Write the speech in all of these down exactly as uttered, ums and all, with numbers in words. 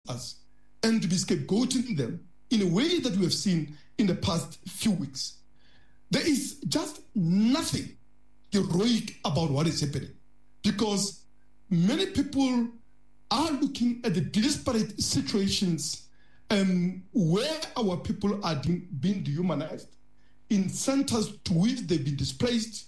us and to be scapegoating them in a way that we have seen in the past few weeks. There is just nothing heroic about what is happening, because many people are looking at the disparate situations um, where our people are being dehumanized in centers to which they've been displaced.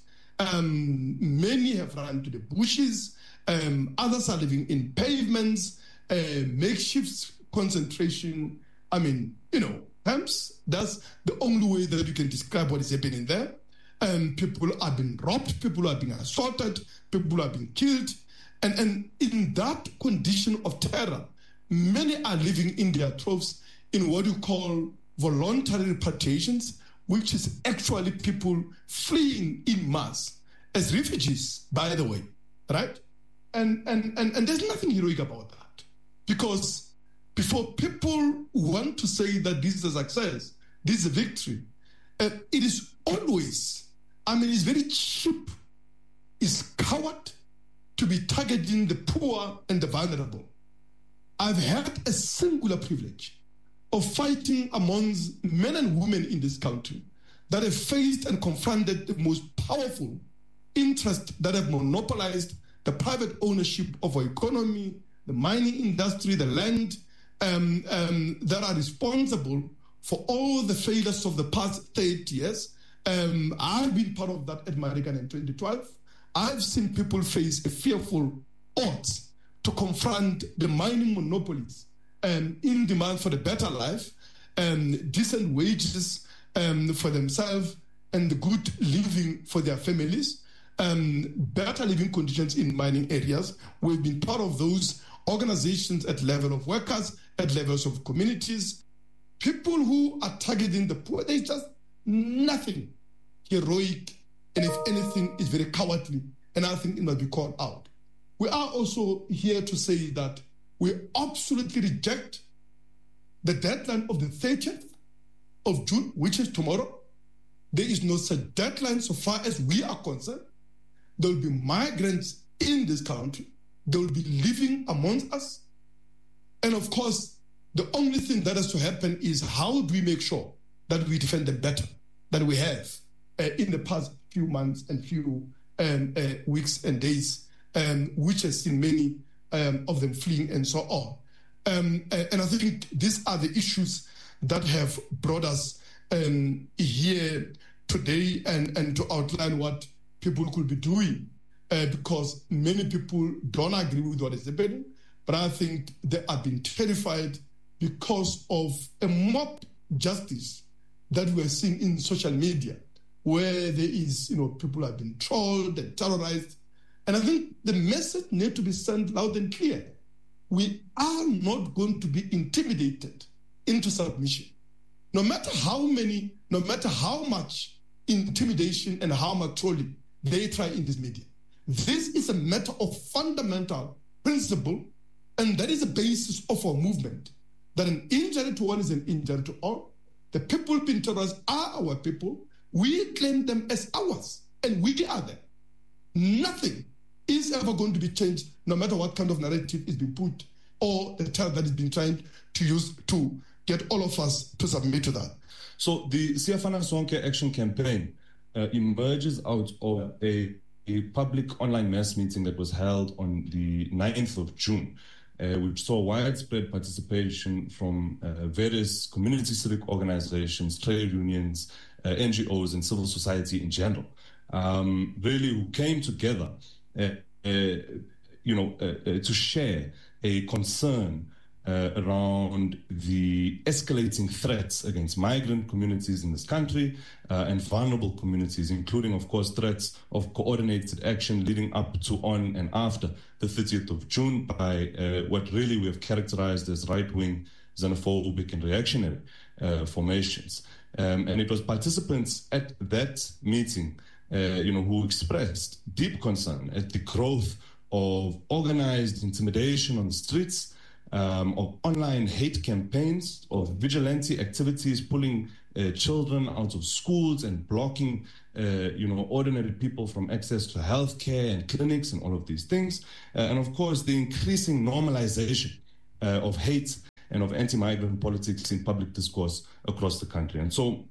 Um, many have run to the bushes. Um, others are living in pavements, uh, makeshift concentration. I mean, you know, camps. That's the only way that you can describe what is happening there. Um, people are being robbed, people are being assaulted, people are being killed. And, and in that condition of terror, many are living in their troves in what you call voluntary repatriations, which is actually people fleeing in mass as refugees, by the way, right? And, and, and, and there's nothing heroic about that, because before people want to say that this is a success, this is a victory, uh, it is always, I mean, it's very cheap, it's coward to be targeting the poor and the vulnerable. I've had a singular privilege of fighting amongst men and women in this country that have faced and confronted the most powerful interests that have monopolized the private ownership of our economy, the mining industry, the land, um, um, that are responsible for all the failures of the past thirty years. Um, I've been part of that at Marican in twenty twelve. I've seen people face a fearful odds to confront the mining monopolies um, in demand for a better life, um, decent wages um, for themselves, and the good living for their families, um, better living conditions in mining areas. We've been part of those organizations at level of workers, at levels of communities. People who are targeting the poor, there's just nothing heroic, and if anything, is very cowardly, and I think it must be called out. We are also here to say that we absolutely reject the deadline of the thirtieth of June, which is tomorrow. There is no such deadline so far as we are concerned. There will be migrants in this country. They will be living amongst us. And of course, the only thing that has to happen is how do we make sure that we defend them better than we have uh, in the past few months and few um, uh, weeks and days, um, which has seen many um, of them fleeing and so on. Um, and I think these are the issues that have brought us um, here today, and, and to outline what people could be doing, uh, because many people don't agree with what is happening, but I think they have been terrified because of a mob justice that we're seeing in social media, where there is, you know, people have been trolled and terrorized. And I think the message needs to be sent loud and clear. We are not going to be intimidated into submission. No matter how many, no matter how much intimidation and how much trolling they try in this media. This is a matter of fundamental principle, and that is the basis of our movement, that an injury to one is an injury to all. The people being terrorized are our people. We claim them as ours, and we are them. Nothing is ever going to be changed, no matter what kind of narrative is being put or the terror that is being tried to use to get all of us to submit to that. So the Siafana Sonke Action Campaign uh, emerges out of a, a public online mass meeting that was held on the ninth of June, uh, which saw widespread participation from uh, various community civic organizations, trade unions, uh, N G Os, and civil society in general, um, really who came together uh, uh, you know, uh, uh, to share a concern Uh, around the escalating threats against migrant communities in this country uh, and vulnerable communities, including, of course, threats of coordinated action leading up to, on, and after the thirtieth of June by uh, what really we have characterized as right-wing, xenophobic, and reactionary uh, formations. Um, and it was participants at that meeting, uh, you know, who expressed deep concern at the growth of organized intimidation on the streets, Um, of online hate campaigns, of vigilante activities, pulling uh, children out of schools and blocking, uh, you know, ordinary people from access to healthcare and clinics and all of these things. Uh, and of course, the increasing normalization uh, of hate and of anti-migrant politics in public discourse across the country. And so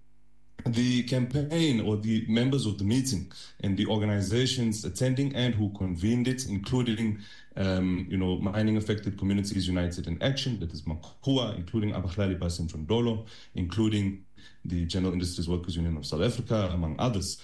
the campaign, or the members of the meeting and the organizations attending and who convened it, including um, you know, Mining Affected Communities United in Action, that is Makua, including Abahlali Basentondolo, including the General Industries Workers Union of South Africa, among others,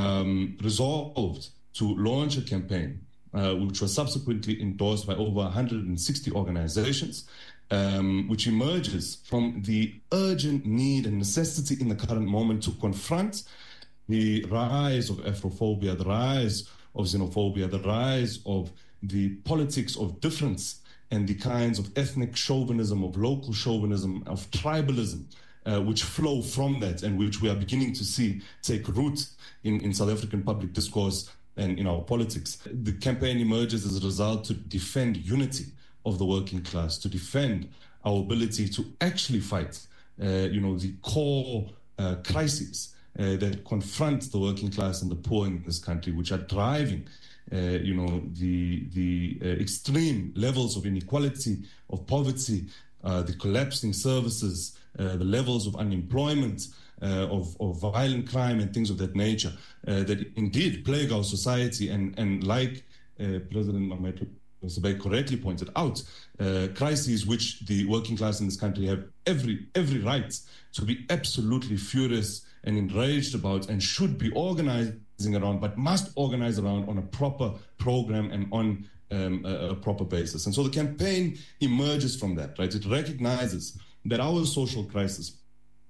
um, resolved to launch a campaign uh, which was subsequently endorsed by over one hundred sixty organizations, Um, which emerges from the urgent need and necessity in the current moment to confront the rise of Afrophobia, the rise of xenophobia, the rise of the politics of difference and the kinds of ethnic chauvinism, of local chauvinism, of tribalism, uh, which flow from that and which we are beginning to see take root in, in South African public discourse and in our politics. The campaign emerges as a result to defend unity of the working class, to defend our ability to actually fight, uh, you know, the core uh, crises uh, that confront the working class and the poor in this country, which are driving, uh, you know, the the uh, extreme levels of inequality, of poverty, uh, the collapsing services, uh, the levels of unemployment, uh, of, of violent crime and things of that nature uh, that indeed plague our society. And, and like uh, President Mahamudu Sabay correctly pointed out, uh, crises which the working class in this country have every every right to be absolutely furious and enraged about, and should be organizing around, but must organize around on a proper program and on um, a, a proper basis. And so the campaign emerges from that, right? It recognizes that our social crisis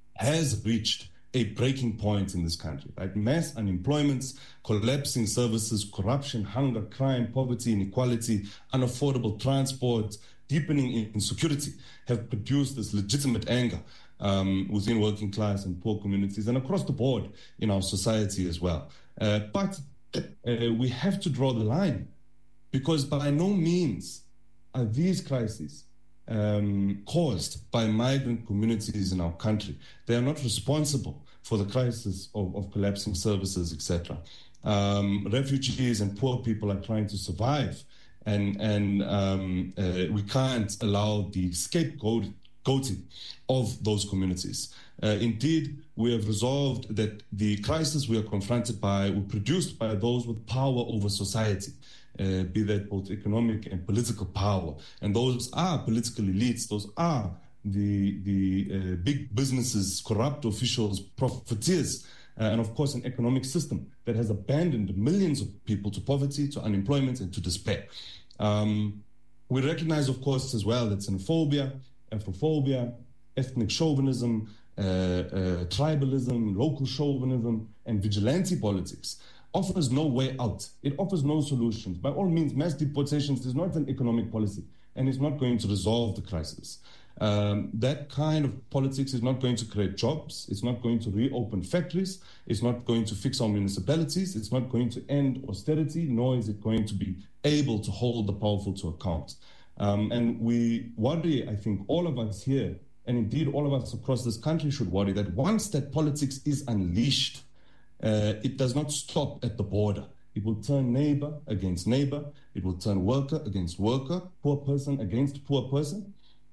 has reached a breaking point in this country, right? Mass unemployment, collapsing services, corruption, hunger, crime, poverty, inequality, unaffordable transport, deepening insecurity have produced this legitimate anger um, within working class and poor communities and across the board in our society as well. Uh, but uh, we have to draw the line, because by no means are these crises Um, caused by migrant communities in our country. They are not responsible for the crisis of, of collapsing services, et cetera. Um, refugees and poor people are trying to survive, and and um, uh, we can't allow the scapegoating of those communities. Uh, indeed, we have resolved that the crisis we are confronted by were produced by those with power over society. Uh, be that both economic and political power. And those are political elites, those are the, the uh, big businesses, corrupt officials, profiteers, uh, and of course an economic system that has abandoned millions of people to poverty, to unemployment, and to despair. Um, we recognize, of course, as well that xenophobia, Afrophobia, ethnic chauvinism, uh, uh, tribalism, local chauvinism, and vigilante politics offers no way out. It offers no solutions. By all means, mass deportations is not an economic policy, and it's not going to resolve the crisis. Um, that kind of politics is not going to create jobs. It's not going to reopen factories. It's not going to fix our municipalities. It's not going to end austerity, nor is it going to be able to hold the powerful to account. Um, and we worry, I think, all of us here, and indeed all of us across this country should worry that once that politics is unleashed, Uh, it does not stop at the border. It will turn neighbor against neighbor. It will turn worker against worker, poor person against poor person.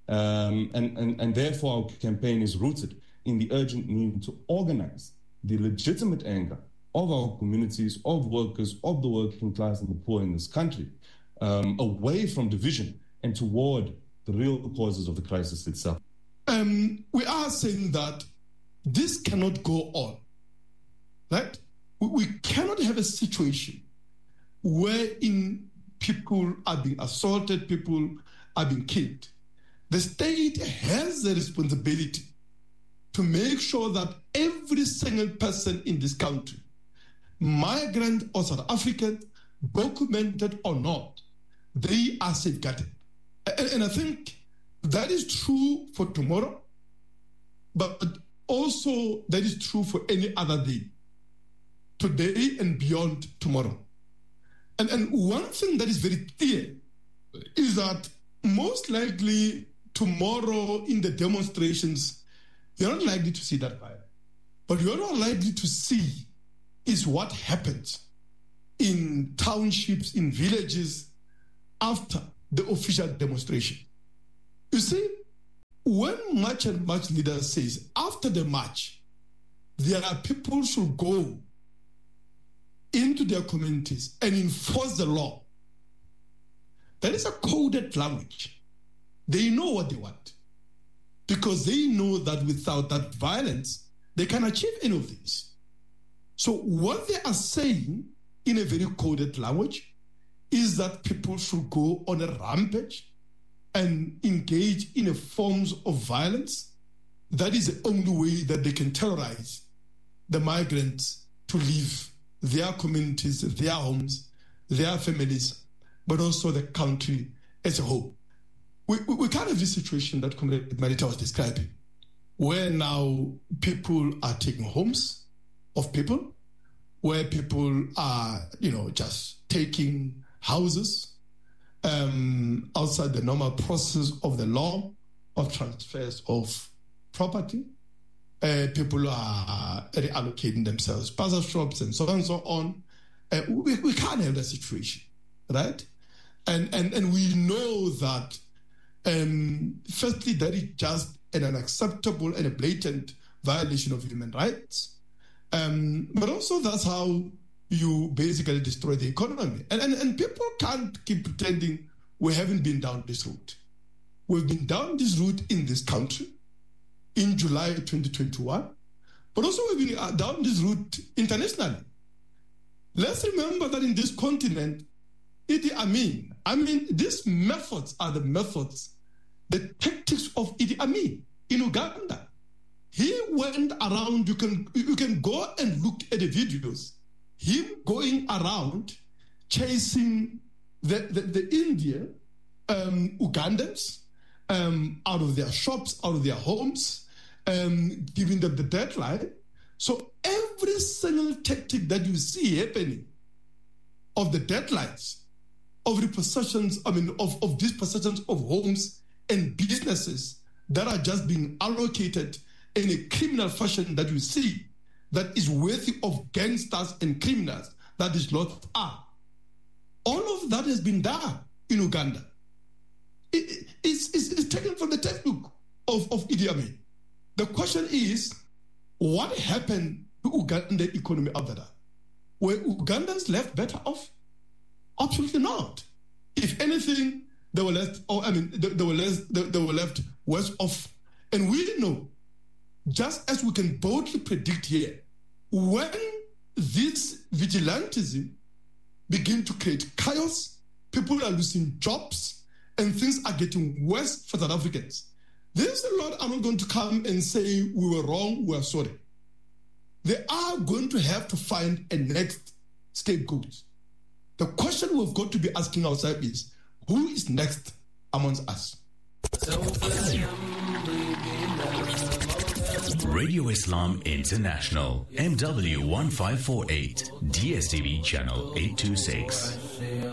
Um, and, and, and therefore, our campaign is rooted in the urgent need to organize the legitimate anger of our communities, of workers, of the working class and the poor in this country, um, away from division and toward the real causes of the crisis itself. Um, we are saying that this cannot go on. Right? We cannot have a situation wherein people are being assaulted, people are being killed. The state has a responsibility to make sure that every single person in this country, migrant or South African, documented or not, they are safeguarded. And I think that is true for tomorrow, but also that is true for any other day. Today and beyond tomorrow. And, and one thing that is very clear is that most likely tomorrow in the demonstrations, you're not likely to see that fire. But you're not likely to see is what happens in townships, in villages, after the official demonstration. You see, when March and March leader says after the march, there are people should go into their communities and enforce the law, that is a coded language. They know what they want because they know that without that violence, they can achieve any of this. So what they are saying in a very coded language is that people should go on a rampage and engage in a forms of violence. That is the only way that they can terrorize the migrants to leave their communities, their homes, their families, but also the country as a whole. We, we, we can't have this situation that Comrade Marita was describing, where now people are taking homes of people, where people are, you know, just taking houses um, outside the normal process of the law of transfers of property. Uh, people are reallocating themselves, bazaar shops and so on and so on. Uh, we, we can't have that situation, right? And and and we know that, um, firstly, that is just an unacceptable and a blatant violation of human rights. Um, but also that's how you basically destroy the economy. And, and, and people can't keep pretending we haven't been down this route. We've been down this route in this country in July twenty twenty-one, but also we've been down this route internationally. Let's remember that in this continent, Idi Amin, I mean, these methods are the methods, the tactics of Idi Amin in Uganda. He went around, you can you can go and look at the videos, him going around chasing the, the, the Indian um, Ugandans um, out of their shops, out of their homes, um, giving them the deadline. So every single tactic that you see happening of the deadlines, of repossessions, I mean, of, of dispossessions of homes and businesses that are just being allocated in a criminal fashion that you see that is worthy of gangsters and criminals, that is not are. All of that has been done in Uganda. It, it's, it's, it's taken from the textbook of, of Idi Amin. The question is, what happened to Ugandan economy after that? Were Ugandans left better off? Absolutely not. If anything, they were left, or I mean, they, they were less, they, they were left worse off. And we know, just as we can boldly predict here, when this vigilantism begin to create chaos, people are losing jobs, and things are getting worse for South Africans. There's a lot are not going to come and say, we were wrong, we are sorry. They are going to have to find a next scapegoat. The question we've got to be asking ourselves is, who is next amongst us? Radio Islam International, M W one five four eight, D S T V channel eight two six.